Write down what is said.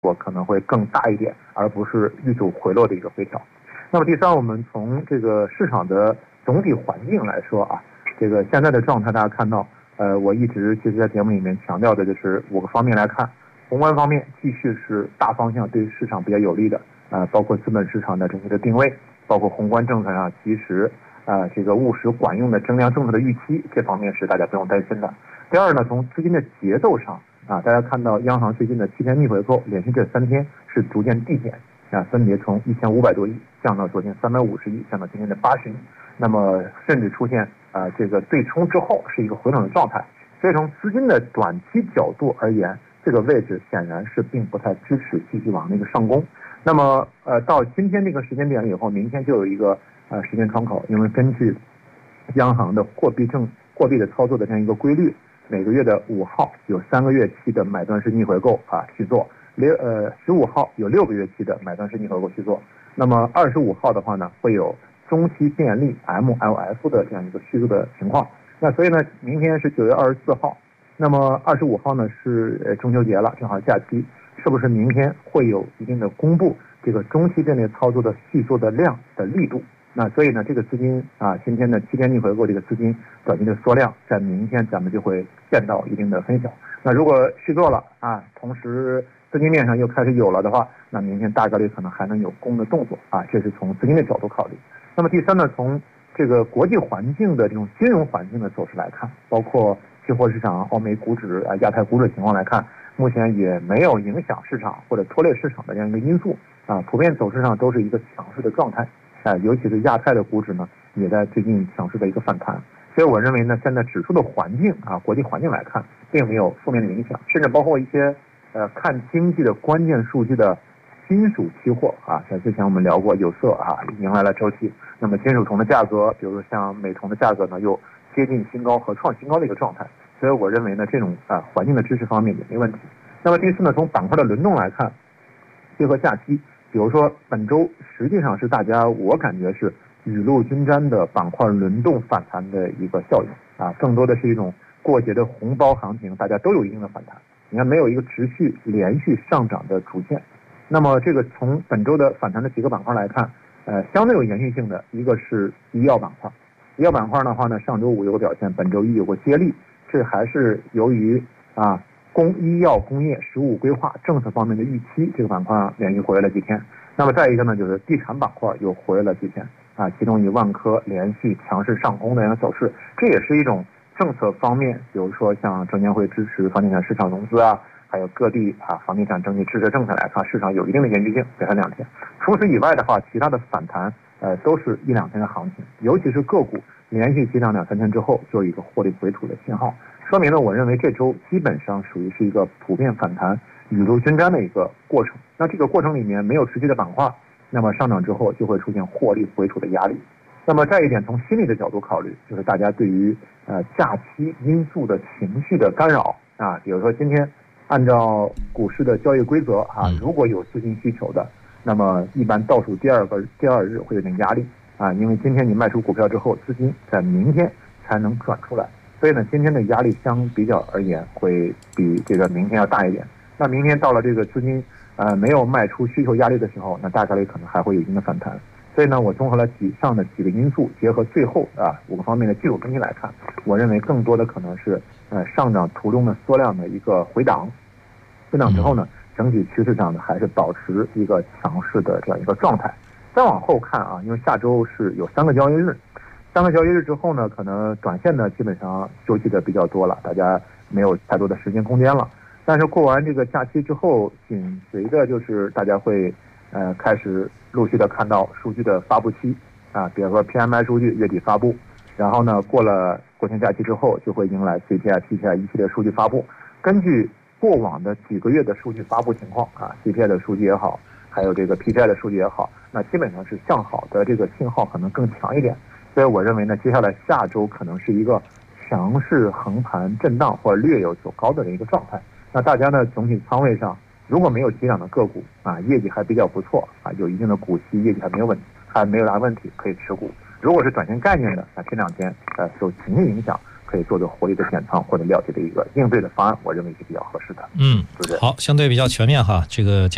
果可能会更大一点，而不是遇阻回落的一个回调。那么第三，我们从这个市场的总体环境来说啊，这个现在的状态大家看到，我一直其实在节目里面强调的就是5个方面来看。宏观方面继续是大方向对市场比较有利的，包括资本市场的整体的定位，包括宏观政策上及时这个务实管用的增量政策的预期，这方面是大家不用担心的。第二呢，从资金的节奏上大家看到央行最近的7天逆回购连续这3天是逐渐递减分别从1500多亿降到昨天350亿，降到今天的80亿，那么甚至出现这个对冲之后是一个回笼的状态。所以从资金的短期角度而言，这个位置显然是并不太支持继续往那个上攻。那么到今天这个时间点以后，明天就有一个时间窗口，因为根据央行的货币的操作的这样一个规律，每个月的5号有3个月期的买断式逆回购去做，15号有6个月期的买断式逆回购去做。那么25号的话呢，会有中期便利 MLF 的这样一个续入的情况。那所以呢，明天是9月24号。那么25号呢是中秋节了，正好假期，是不是明天会有一定的公布这个中期便利操作的续做的量的力度？那所以呢，这个资金今天的7天逆回购这个资金短期的缩量，在明天咱们就会见到一定的分晓。那如果续做了同时资金面上又开始有了的话，那明天大概率可能还能有攻的动作这是从资金的角度考虑。那么第三呢，从这个国际环境的这种金融环境的走势来看，包括期货市场、欧美股指、亚太股指情况来看，目前也没有影响市场或者拖累市场的这样一个因素普遍走势上都是一个强势的状态尤其是亚太的股指呢，也在最近强势的一个反弹。所以我认为呢，现在指数的环境国际环境来看，并没有负面的影响，甚至包括一些看经济的关键数据的金属期货在之前我们聊过，有色迎来了周期。那么金属铜的价格，比如说像美铜的价格呢，又接近新高和创新高的一个状态。所以我认为呢，这种环境的支持方面也没问题。那么第四呢，从板块的轮动来看，结合假期，比如说本周实际上是大家我感觉是雨露均沾的板块轮动反弹的一个效应更多的是一种过节的红包行情，大家都有一定的反弹。你看没有一个持续连续上涨的主线。那么这个从本周的反弹的几个板块来看，相对有延续性的一个是医药板块。医药板块的话呢，上周五有个表现，本周一有个接力，这还是由于医药工业15规划政策方面的预期，这个板块连续活跃了几天。那么再一个呢，就是地产板块又活跃了几天其中以万科连续强势上攻的一个走势，这也是一种政策方面，比如说像证监会支持房地产市场融资还有各地房地产整体支持政策来看，市场有一定的延续性，连2天。除此以外的话，其他的反弹都是1-2天的行情，尤其是个股连续激涨2-3天之后，就有一个获利回吐的信号，说明呢，我认为这周基本上属于是一个普遍反弹、雨露均沾的一个过程。那这个过程里面没有持续的板块，那么上涨之后就会出现获利回吐的压力。那么再一点，从心理的角度考虑，就是大家对于假期因素的情绪的干扰比如说今天按照股市的交易规则如果有资金需求的，那么一般倒数第二日会有点压力因为今天你卖出股票之后，资金在明天才能转出来，所以呢，今天的压力相比较而言会比这个明天要大一点。那明天到了这个资金没有卖出需求压力的时候，那大概率可能还会有一定的反弹。所以呢，我综合了以上的几个因素，结合最后5个方面的技术分析来看，我认为更多的可能是上涨途中的缩量的一个回档之后呢，整体趋势上呢还是保持一个强势的这样一个状态。再往后看因为下周是有3个交易日，3个交易日之后呢，可能短线呢基本上休息的比较多了，大家没有太多的时间空间了。但是过完这个假期之后，紧随着就是大家会开始陆续的看到数据的发布期比如说 PMI 数据月底发布，然后呢过了国庆假期之后，就会迎来 CPI、PPI 一系列数据发布。根据过往的几个月的数据发布情况CPI 的数据也好，还有这个 PPI 的数据也好，那基本上是向好的这个信号可能更强一点。所以我认为呢，接下来下周可能是一个强势横盘震荡或者略有走高的一个状态。那大家呢总体仓位上，如果没有急涨的个股业绩还比较不错有一定的股息，业绩还没有大问题，可以持股。如果是短线概念的，那这2天受情绪影响，可以做做活力的减仓或者了解的一个应对的方案，我认为是比较合适的。 好，相对比较全面哈，这个